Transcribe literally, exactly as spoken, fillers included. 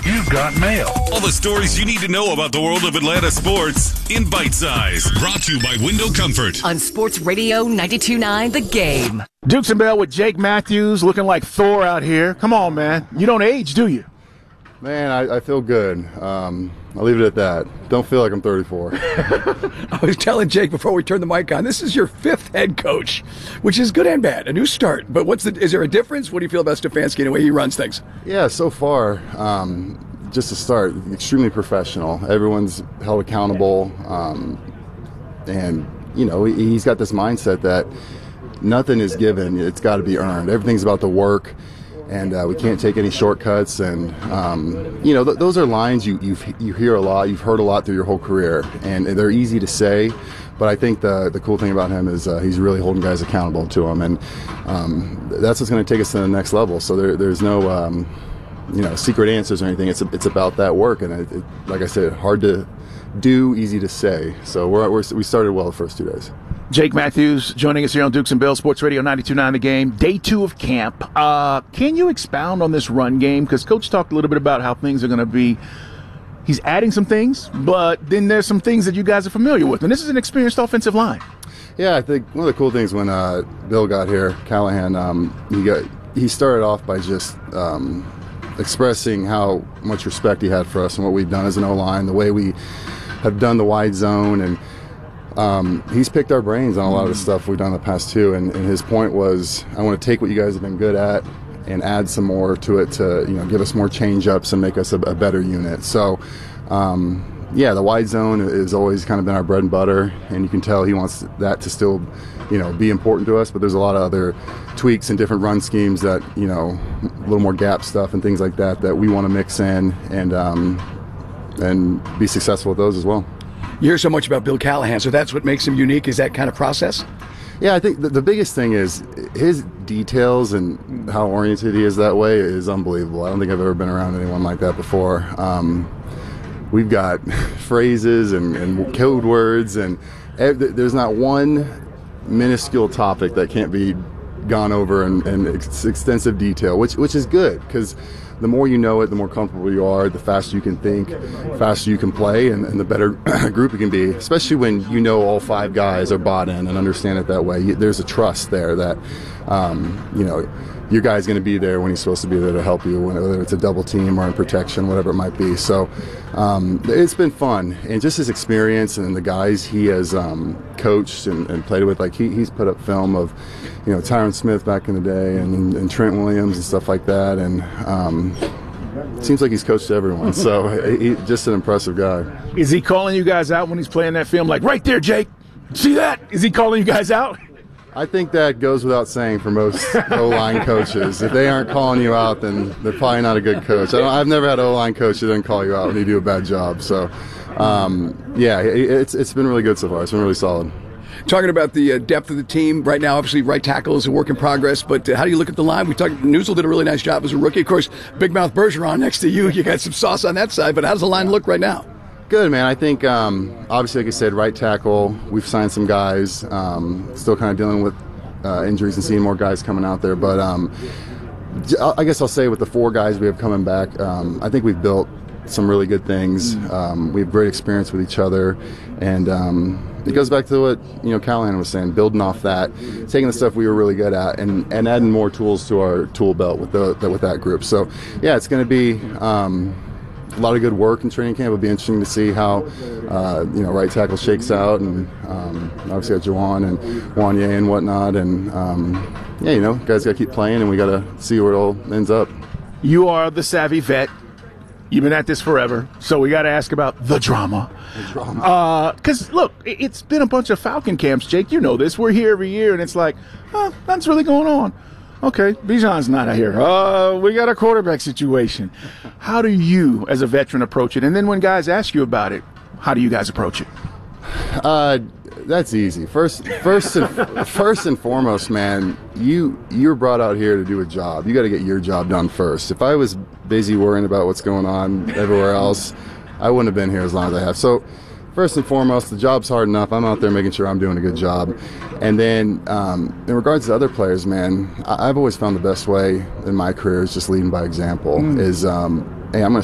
You've got mail. All the stories you need to know about the world of Atlanta sports in Bite Size. Brought to you by Window Comfort. On Sports Radio ninety-two point nine The Game. Dukes and Bell with Jake Matthews looking like Thor out here. Come on, man. You don't age, do you? Man, I, I feel good. Um, I'll leave it at that. Don't feel like I'm thirty-four. I was telling Jake before we turned the mic on, this is your fifth head coach, which is good and bad. A new start. But what's the? Is there a difference? What do you feel about Stefanski and the way he runs things? Yeah, so far, um, just to start, extremely professional. Everyone's held accountable. Um, and, you know, he's got this mindset that nothing is given. It's got to be earned. Everything's about the work. And uh, we can't take any shortcuts. And, um, you know, th- those are lines you you've, you hear a lot, you've heard a lot through your whole career. And they're easy to say. But I think the the cool thing about him is uh, he's really holding guys accountable to him. And um, that's what's going to take us to the next level. So there, there's no, um, you know, secret answers or anything. It's, it's about that work. And, it, it, like I said, hard to do, easy to say. So we're, we're, we started well the first two days. Jake Matthews joining us here on Dukes and Bill Sports Radio ninety-two point nine The Game. Day two of camp. Uh, can you expound on this run game? Because Coach talked a little bit about how things are going to be. He's adding some things, but then there's some things that you guys are familiar with. And this is an experienced offensive line. Yeah, I think one of the cool things when uh, Bill got here, Callahan, um, he got he started off by just um, expressing how much respect he had for us and what we've done as an O-line, the way we have done the wide zone, and Um, he's picked our brains on a lot of the stuff we've done in the past too, and, and his point was, I want to take what you guys have been good at and add some more to it to, you know, give us more change-ups and make us a, a better unit. So, um, yeah, the wide zone has always kind of been our bread and butter, and you can tell he wants that to still, you know, be important to us, but there's a lot of other tweaks and different run schemes that, you know, a little more gap stuff and things like that that we want to mix in and, um, and be successful with those as well. You hear so much about Bill Callahan, so that's what makes him unique, is that kind of process? Yeah, I think the, the biggest thing is his details and how oriented he is that way is unbelievable. I don't think I've ever been around anyone like that before. Um, we've got phrases and, and code words, and ev- there's not one minuscule topic that can't be gone over in, in ex- extensive detail, which which is good, because the more you know it, the more comfortable you are, the faster you can think, faster you can play, and, and the better group you can be, especially when you know all five guys are bought in and understand it that way. You, there's a trust there that, um, you know, your guy's going to be there when he's supposed to be there to help you, whether it's a double team or in protection, whatever it might be. So um, it's been fun. And just his experience and the guys he has um, coached and, and played with, like he, he's put up film of, you know, Tyron Smith back in the day and, and Trent Williams and stuff like that. And um, it seems like he's coached everyone. So he, just an impressive guy. Is he calling you guys out when he's playing that film? Like, right there, Jake. See that? Is he calling you guys out? I think that goes without saying for most O-line coaches. If they aren't calling you out, then they're probably not a good coach. I don't, I've never had an O-line coach that doesn't call you out when you do a bad job. So, um, yeah, it, it's it's been really good so far. It's been really solid. Talking about the uh, depth of the team right now, obviously right tackle is a work in progress, but uh, how do you look at the line? We talked, Newsel did a really nice job as a rookie. Of course, Big Mouth Bergeron next to you. You got some sauce on that side, but how does the line look right now? Good, man. I think, um, obviously, like I said, right tackle, we've signed some guys, um, still kind of dealing with uh, injuries and seeing more guys coming out there. But um, I guess I'll say with the four guys we have coming back, um, I think we've built some really good things. Um, we have great experience with each other, and um, it goes back to what, you know, Callahan was saying, building off that, taking the stuff we were really good at, and, and adding more tools to our tool belt with the, the with that group. So, yeah, it's going to be um, a lot of good work in training camp. It'll be interesting to see how, uh, you know, right tackle shakes out, and um, obviously got Juwan and Wanye and whatnot, and um, yeah, you know, guys got to keep playing, and we got to see where it all ends up. You are the savvy vet. You've been at this forever, so we got to ask about the drama. The drama. Because, uh, look, it's been a bunch of Falcon camps, Jake. You know this. We're here every year, and it's like, oh, nothing's really going on. Okay, Bijan's not here. Uh, we got a quarterback situation. How do you, as a veteran, approach it? And then when guys ask you about it, how do you guys approach it? Uh, that's easy. First, first, and, first and foremost, man, you you're brought out here to do a job. You got to get your job done first. If I was busy worrying about what's going on everywhere else, I wouldn't have been here as long as I have. So, first and foremost, the job's hard enough. I'm out there making sure I'm doing a good job. And then, um, in regards to other players, man, I- I've always found the best way in my career is just leading by example. Mm. Is um, hey, I'm going to